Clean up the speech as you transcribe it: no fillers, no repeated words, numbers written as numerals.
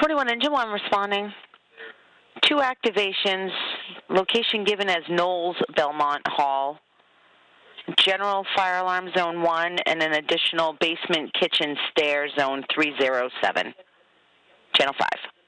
21 Engine 1 responding. 2 activations, location given as Knowles Belmont Hall, general fire alarm zone 1, and an additional basement kitchen stair zone 307. Channel 5.